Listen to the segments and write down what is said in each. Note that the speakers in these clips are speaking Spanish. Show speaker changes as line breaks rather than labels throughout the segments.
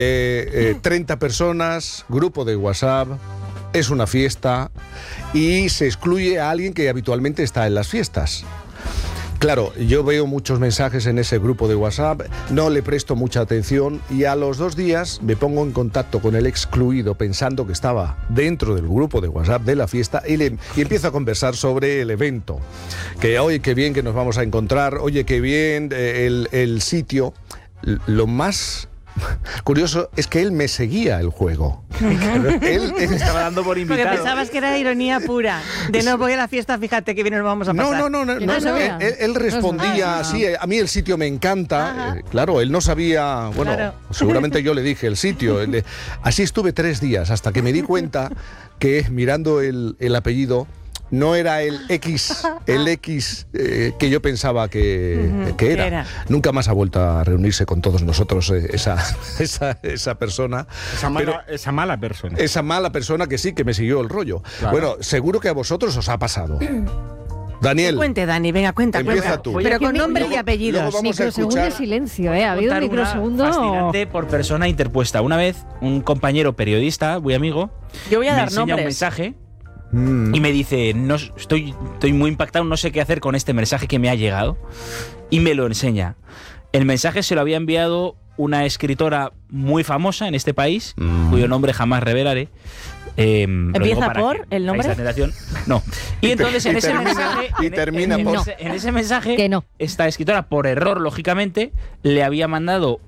30 personas, grupo de WhatsApp, es una fiesta y se excluye a alguien que habitualmente está en las fiestas. Claro, yo veo muchos mensajes en ese grupo de WhatsApp, no le presto mucha atención y a los 2 días me pongo en contacto con el excluido pensando que estaba dentro del grupo de WhatsApp de la fiesta y empiezo a conversar sobre el evento. Que oye, qué bien que nos vamos a encontrar, oye, qué bien el sitio. Lo más curioso es que él me seguía el juego. Él estaba dando por invitado.
Porque pensabas que era ironía pura. De no voy a la fiesta, fíjate que bien nos vamos a pasar.
No. Él respondía, sí, a mí el sitio me encanta. Claro, él no sabía, bueno, claro. Seguramente yo le dije el sitio. Así estuve 3 días hasta que me di cuenta que mirando el apellido no era el X que yo pensaba que era. Nunca más ha vuelto a reunirse con todos nosotros esa persona.
Esa mala persona.
Esa mala persona que sí, que me siguió el rollo. Claro. Bueno, seguro que a vosotros os ha pasado. Daniel.
Cuente, Dani, venga, cuenta.
Tú.
Pero con nombre y apellidos.
Microsegundo de silencio, ¿eh? Ha habido un microsegundo
fascinante por persona interpuesta. Una vez, un compañero periodista, muy amigo,
yo voy a dar
me enseña
nombres.
un mensaje y me dice, no, estoy muy impactado, no sé qué hacer con este mensaje que me ha llegado, y me lo enseña. El mensaje se lo había enviado una escritora muy famosa en este país, cuyo nombre jamás revelaré.
¿Empieza por el nombre?
No. Y entonces en ese mensaje,
que no.
esta escritora, por error, lógicamente, le había mandado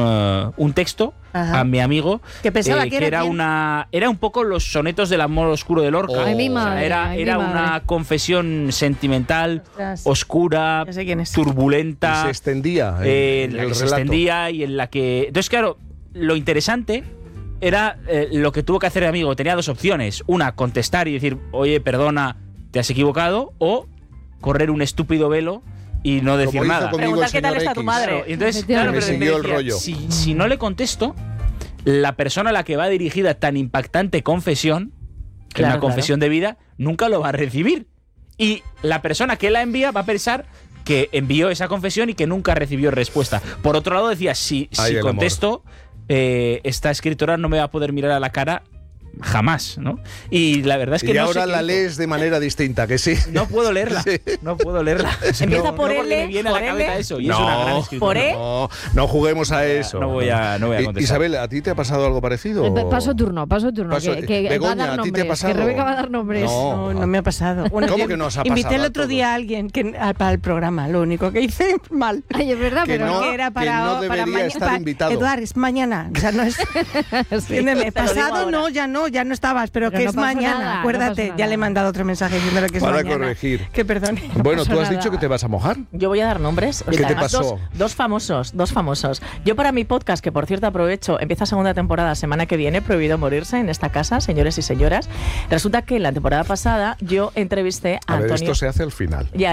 un texto a mi amigo
que pensaba que
era un poco los sonetos del amor oscuro de Lorca. Era una confesión sentimental, oscura, turbulenta.
Y se extendía.
Se extendía y en la que... Entonces, claro, lo interesante era lo que tuvo que hacer el amigo. Tenía 2 opciones. Una, contestar y decir, oye, perdona, te has equivocado, o correr un estúpido velo y no decir nada.
Preguntar qué tal está tu madre.
Entonces, claro,
me siguió el rollo.
Si no le contesto, la persona a la que va dirigida tan impactante confesión, que es una confesión de vida, nunca lo va a recibir. Y la persona que la envía va a pensar que envió esa confesión y que nunca recibió respuesta. Por otro lado, decía, si contesto, esta escritora no me va a poder mirar a la cara jamás, ¿no? Y la verdad es que
y
no
ahora
sé
la lees de manera distinta, que sí.
No puedo leerla.
Sí.
No puedo leerla.
Empieza por L.
Me viene a la cabeza eso. Y es una gran escritura.
¿Por E?
No juguemos a eso.
No voy a contestar.
Isabel, ¿a ti te ha pasado algo parecido?
Paso turno. Que
Begoña,
va a dar nombres.
¿a ti te ha pasado?
Que Rebeca va a dar nombres.
No me ha pasado.
Bueno, ¿cómo que no os ha pasado?
Invité el otro día a alguien para el programa. Lo único que hice mal.
Ay, es verdad,
que
pero
no,
que era para,
que no debería
para
estar invitado.
Eduard, es mañana. O sea, no es. Entiéndeme, pasado ya no estabas, pero que
no
es mañana.
Nada,
acuérdate, ya le he mandado otro mensaje diciéndole que es
para
mañana.
corregir.
Que perdone.
Bueno, tú has dicho que te vas a mojar.
Yo voy a dar nombres.
¿Qué te pasó?
Dos famosos. Yo para mi podcast, que por cierto aprovecho, empieza segunda temporada semana que viene, Prohibido Morirse en esta casa, señores y señoras. Resulta que en la temporada pasada yo entrevisté a Antonio.
Esto se hace al final.
Ya.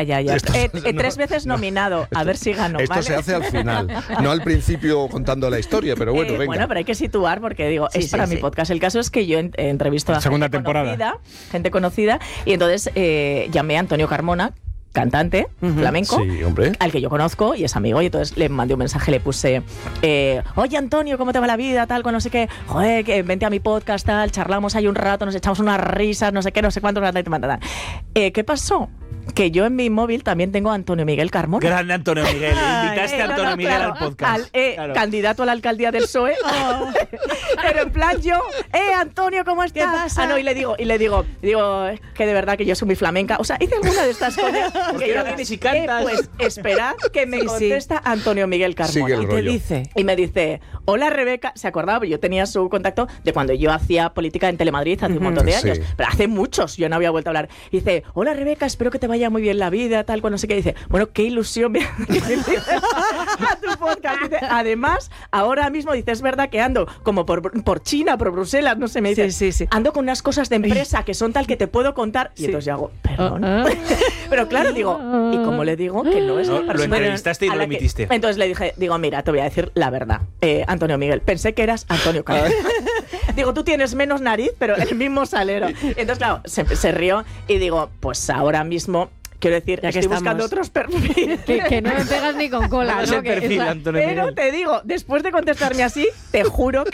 3 veces nominado, a ver si gano.
Esto se hace al final, no al principio contando la historia, pero bueno, venga.
Bueno, pero hay que situar porque digo, es para mi podcast. El caso es que yo entrevisto a
segunda temporada.
Gente conocida, y entonces llamé a Antonio Carmona, cantante flamenco, al que yo conozco y es amigo, y entonces le mandé un mensaje, le puse oye Antonio, ¿cómo te va la vida? Tal, con no sé qué, joder, que vente a mi podcast, tal, charlamos ahí un rato, nos echamos unas risas, no sé qué, no sé cuánto, ¿qué pasó? Que yo en mi móvil también tengo a Antonio Miguel Carmona.
Grande Antonio Miguel. Invitaste a Antonio Miguel al podcast.
Candidato a la alcaldía del PSOE. Pero en plan yo, Antonio, ¿cómo estás?
¿Qué pasa?
Y le digo, que de verdad que yo soy muy flamenca. O sea, hice alguna de estas cosas.
Que yo vienes y cantas.
Pues esperad que me contesta Antonio Miguel Carmona.
Y te
dice.
Y me dice, hola Rebeca. Se acordaba, yo tenía su contacto de cuando yo hacía política en Telemadrid hace un montón de años. Pero hace muchos, yo no había vuelto a hablar. Y dice, hola Rebeca, espero que te vaya muy bien la vida, tal, cual, no sé qué. Dice, bueno, qué ilusión me a tu podcast. Dice, además, ahora mismo, dice, es verdad que ando como por China, por Bruselas, no sé, me dice,
sí.
ando con unas cosas de empresa que son tal que te puedo contar. Y entonces yo hago, perdón. Pero claro, digo, ¿y cómo le digo que no es la persona?
Lo entrevistaste y lo emitiste.
Entonces le dije, mira, te voy a decir la verdad, Antonio Miguel, pensé que eras Antonio Carmona. Digo, tú tienes menos nariz, pero el mismo salero. Entonces, claro, se rió y digo, pues ahora mismo, quiero decir,
ya que
estoy buscando otros perfiles.
Que no me pegas ni con cola.
No es el perfil, Antonio Miguel.
Pero te digo, después de contestarme así, te juro que